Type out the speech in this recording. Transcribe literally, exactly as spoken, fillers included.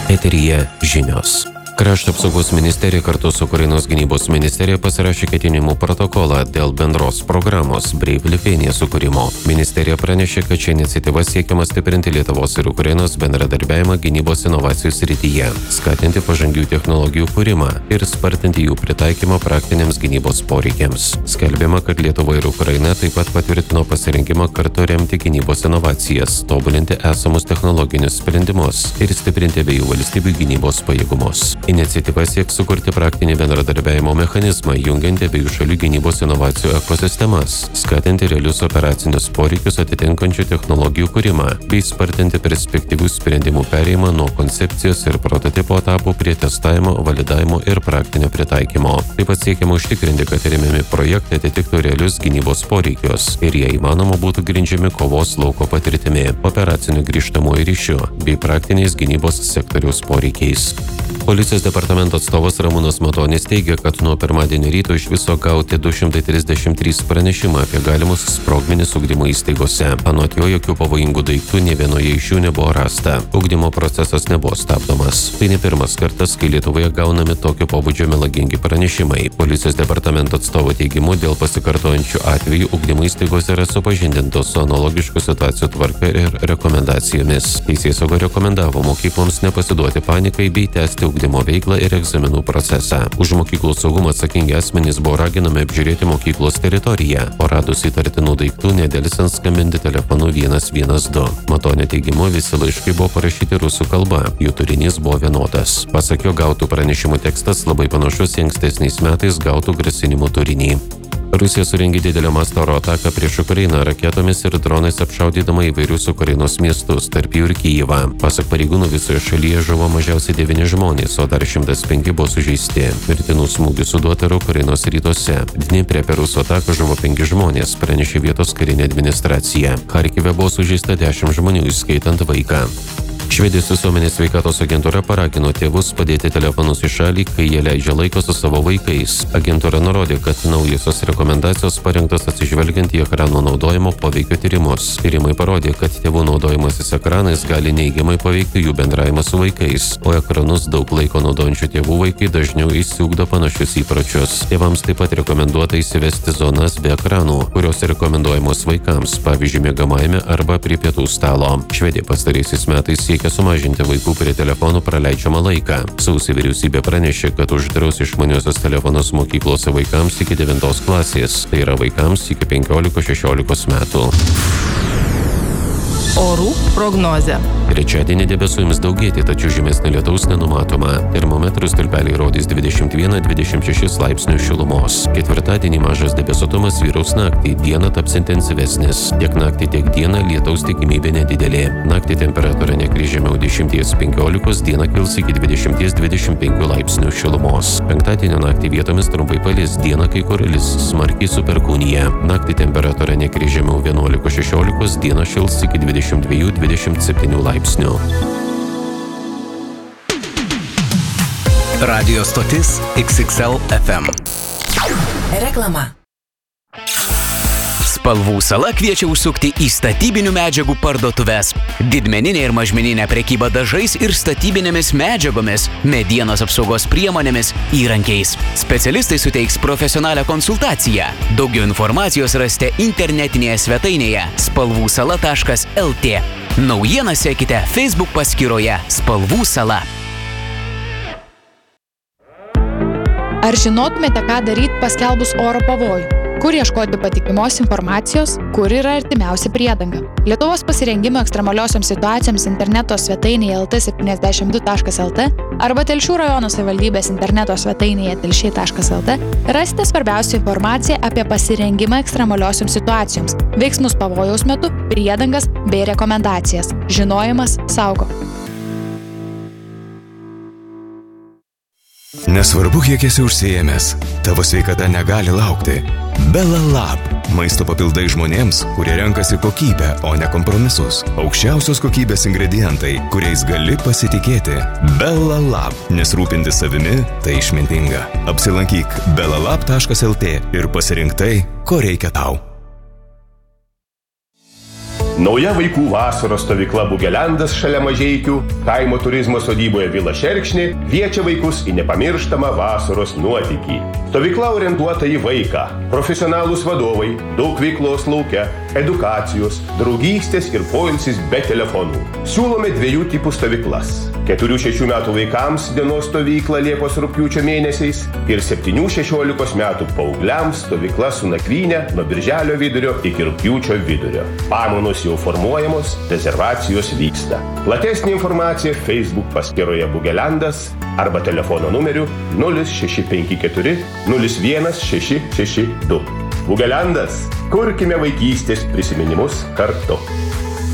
Eteryje žinios. Krašto apsaugos ministerija kartu su Ukrainos gynybos ministerija pasirašė ketinimų protokolą dėl bendros programos Brave Lithuania sukūrimo. Ministerija pranešė, kad šia iniciatyva siekiama stiprinti Lietuvos ir Ukrainos bendradarbiavimą gynybos inovacijų srityje, skatinti pažangių technologijų kūrimą ir spartinti jų pritaikymą praktiniams gynybos poreikiams. Skelbiama, kad Lietuva ir Ukraina taip pat patvirtino pasirinkimą kartu remti gynybos inovacijas, tobulinti esamus technologinius sprendimus ir stiprinti abiejų valstybių gynybos pajėgumus. Iniciatyva sieks sukurti praktinį bendradarbiavimo mechanizmą, jungiant abiejų šalių gynybos inovacijų ekosistemas, skatinti realius operacinius poreikius atitinkančių technologijų kūrimą, bei spartinti perspektyvių sprendimų perėjimą nuo koncepcijos ir prototipo etapų prie testavimo, validavimo ir praktinio pritaikymo. Taip pat siekiama užtikrinti, kad remiami projektai atitiktų realius gynybos poreikius ir jie įmanoma būtų grindžiami kovos lauko patirtimi, operaciniu grįžtamuoju ryšiu bei praktiniais gynybos sektoriaus poreikiais. Policijos departamento atstovas Ramūnas Matonis teigia, kad nuo pirmadienio ryto iš viso gauti du šimtai trisdešimt trys pranešimai apie galimus sprogmenis ugdymo įstaigose. Anot jo, jokių pavojingų daiktų nė vienoje iš jų nebuvo rasta. Ugdymo procesas nebuvo stabdomas. Tai ne pirmas kartas, kai Lietuvoje gaunami tokio pobūdžio melagingi pranešimai. Policijos departamento atstovo teigimu, dėl pasikartojančių atvejų ugdymo įstaigos yra supažindintos su analogiškų situacijų tvarka ir rekomendacijomis. Teisėsauga rekomendavo mokykloms nepasiduoti panikai bei tęsti ugdymo veiklą ir egzaminų procesą. Už mokyklų saugumą atsakingi asmenys buvo raginami apžiūrėti mokyklos teritoriją, o radus įtartinų daiktų nedelsiant skambinti telefonu vienas vienas du. Matonio teigimu, visi laiškai buvo parašyti rusų kalba, jų turinys buvo vienodas. Pasak jo, gautų pranešimų tekstas labai panašus į ankstesniais metais gautų grasinimų turinį. Rusija surengė didelio masto oro ataką prieš Ukrainą raketomis ir dronais apšaudydama įvairius Ukrainos miestus, tarp jų ir Kijevą. Pasak pareigūnų, visoje šalyje žuvo mažiausiai devyni žmonės, o dar šimtas penki buvo sužeisti. Mirtinų smūgių suduota ir Ukrainos rytuose. Dniepre per rusų ataką žuvo penki žmonės, pranešė vietos karinė administracija. Charkive buvo sužeista dešimt žmonių, įskaitant vaiką. Švedijos visuomenės sveikatos agentūra paragino tėvus padėti telefonus į šalį, kai jie leidžia laiko su savo vaikais. Agentūra nurodė, kad naujosios rekomendacijos parengtos atsižvelgiant į ekranų naudojimo poveikio tyrimus. Tyrimai parodė, kad tėvų naudojimasis ekranais gali neigiamai paveikti jų bendravimą su vaikais, o ekranus daug laiko naudojančių tėvų vaikai dažniau įsiugdo panašius įpročius. Tėvams taip pat rekomenduota įsivesti zonas be ekranų, kurios rekomenduojamos vaikams, pavyzdžiui, miegamajame arba prie pietų stalo. Švedija pastaraisiais metais siekia sumažinti vaikų prie telefonų praleidžiamą laiką. Sausį vyriausybė pranešė, kad uždraus išmaniuosius telefonus mokyklose vaikams iki devintos klasės, tai yra vaikams iki penkiolikos šešiolikos metų. Orų prognozė. Trečiadienį debesų ims daugėti, tačiau žymesnio lietaus nenumatoma. Termometrų stulpeliai rodys dvidešimt vieną dvidešimt šešis laipsnius šilumos. Ketvirtadienį mažas debesuotumas vyraus naktį, dieną taps intensyvesnis. Tiek naktį, tiek dieną lietaus tikimybė nedidelė. Naktį temperatūra nekris žemiau dešimties penkiolikos, dieną kils iki dvidešimt dvidešimt penki laipsnių šilumos. Penktadienio naktį vietomis trumpai palis, dieną kai kur lis smarkiai su perkūnija. Naktį temperatūra nekris žemiau vienuolikos šešiolikos, dieną šils iki dvidešimt dviejų dvidešimt septynių laipsnių. Radio stotis X X L F M. Reklama. Spalvų sala kviečia užsukti į statybinių medžiagų parduotuves. Didmeninė ir mažmeninė prekyba dažais ir statybinėmis medžiagomis, medienos apsaugos priemonėmis, įrankiais. Specialistai suteiks profesionalią konsultaciją. Daugiau informacijos rasite internetinėje svetainėje spalvų sala taškas L T. Naujieną sekite Facebook paskyroje Spalvų sala. Ar žinotumėte, ką daryti paskelbus oro pavojų? Kur ieškoti patikimos informacijos, kur yra artimiausia priedanga? Lietuvos pasirengimo ekstremaliosioms situacijoms interneto svetainėje L T septyniasdešimt du taškas L T arba Telšių rajono savivaldybės interneto svetainėje telšiai taškas L T rasite svarbiausią informaciją apie pasirengimą ekstremaliosioms situacijoms, veiksmus pavojaus metu, priedangas bei rekomendacijas. Žinojimas saugo. Nesvarbu, kiek esi užsiėmęs, tavo sveikata negali laukti. Belalab. Maisto papildai žmonėms, kurie renkasi kokybę, o ne kompromisus. Aukščiausios kokybės ingredientai, kuriais gali pasitikėti. Belalab. Nes rūpintis savimi – tai išmintinga. Apsilankyk belalab taškas L T ir pasirink tai, ko reikia tau. Nauja vaikų vasaros stovykla Bugelendas šalia Mažeikių, kaimo turizmo sodyboje Vila Šerkšnė kviečia vaikus į nepamirštamą vasaros nuotykį. Stovykla orientuota į vaiką. Profesionalūs vadovai, daug veiklos lauke, edukacijos, draugystės ir poilsis be telefonų. Siūlome dviejų tipų stovyklas. keturių šešių metų vaikams dienos stovykla Liepos rugpjūčio mėnesiais ir septynių šešiolikos metų paaugliams stovykla su nakvyne nuo birželio vidurio iki rugpjūčio vidurio. Pamainos jau formuojamos, rezervacijos vyksta. Platesnė informacija Facebook paskyroje Bugelendas arba telefono numeriu nulis šeši penki keturi nulis vienas šeši šeši du. Bugelendas, kurkime vaikystės prisiminimus kartu.